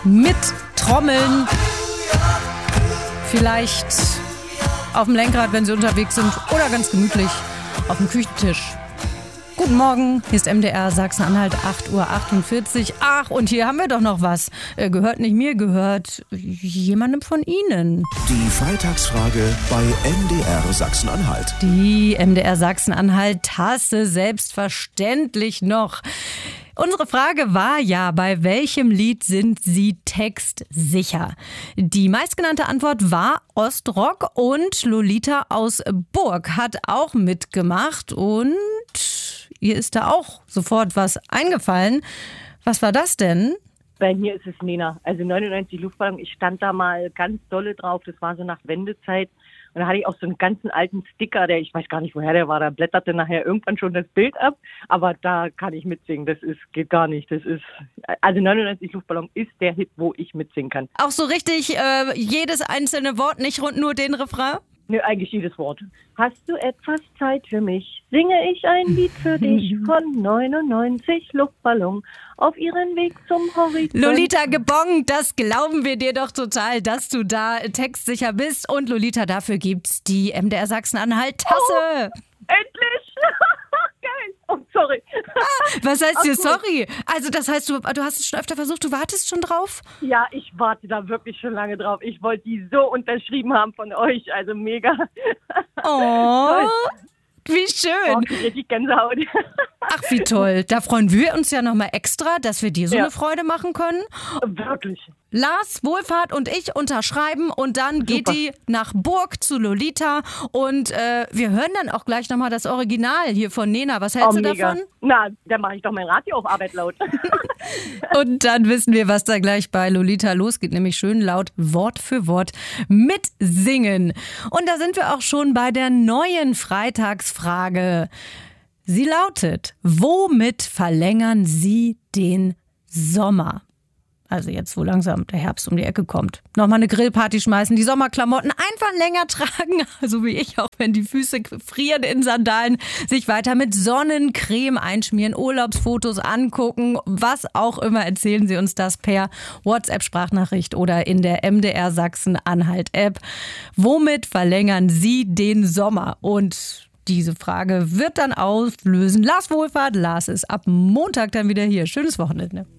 mit Trommeln. Vielleicht auf dem Lenkrad, wenn Sie unterwegs sind, oder ganz gemütlich auf dem Küchentisch. Guten Morgen, hier ist MDR Sachsen-Anhalt, 8:48 Uhr. Ach, und hier haben wir doch noch was. Gehört nicht mir, gehört jemandem von Ihnen. Die Freitagsfrage bei MDR Sachsen-Anhalt. Die MDR Sachsen-Anhalt-Tasse selbstverständlich noch. Unsere Frage war ja, bei welchem Lied sind Sie textsicher? Die meistgenannte Antwort war Ostrock und Lolita aus Burg hat auch mitgemacht und ihr ist da auch sofort was eingefallen. Was war das denn? Bei mir ist es Nena, also 99 Luftballon. Ich stand da mal ganz dolle drauf, das war so nach Wendezeit. Und da hatte ich auch so einen ganzen alten Sticker, ich weiß gar nicht, woher der war, da blätterte nachher irgendwann schon das Bild ab. Aber da kann ich mitsingen, geht gar nicht. Also 99 Luftballon ist der Hit, wo ich mitsingen kann. Auch so richtig jedes einzelne Wort, nicht nur den Refrain? Nö, eigentlich jedes Wort. Hast du etwas Zeit für mich? Singe ich ein Lied für dich von 99 Luftballon auf ihren Weg zum Horizont. Lolita gebongt, das glauben wir dir doch total, dass du da textsicher bist. Und Lolita, dafür gibt's die MDR Sachsen-Anhalt-Tasse. Endlich! Geil! Oh, sorry. Was heißt hier sorry? Also das heißt, du hast es schon öfter versucht, du wartest schon drauf? Ja, ich warte da wirklich schon lange drauf. Ich wollte die so unterschrieben haben von euch, also mega. Oh, wie schön. Oh, richtig Gänsehaut. Ach, wie toll. Da freuen wir uns ja nochmal extra, dass wir dir so eine Freude machen können. Wirklich. Lars, Wohlfahrt und ich unterschreiben und dann geht die nach Burg zu Lolita und wir hören dann auch gleich nochmal das Original hier von Nena. Was hältst du davon? Na, dann mache ich doch mein Radio auf Arbeit laut. Und dann wissen wir, was da gleich bei Lolita losgeht, nämlich schön laut Wort für Wort mitsingen. Und da sind wir auch schon bei der neuen Freitagsfrage. Sie lautet, womit verlängern Sie den Sommer? Also jetzt, wo langsam der Herbst um die Ecke kommt. Nochmal eine Grillparty schmeißen, die Sommerklamotten einfach länger tragen, so wie ich, auch wenn die Füße frieren in Sandalen, sich weiter mit Sonnencreme einschmieren, Urlaubsfotos angucken, was auch immer. Erzählen Sie uns das per WhatsApp-Sprachnachricht oder in der MDR Sachsen-Anhalt-App. Womit verlängern Sie den Sommer? Und diese Frage wird dann auslösen Lars Wohlfahrt. Lars ist ab Montag dann wieder hier. Schönes Wochenende.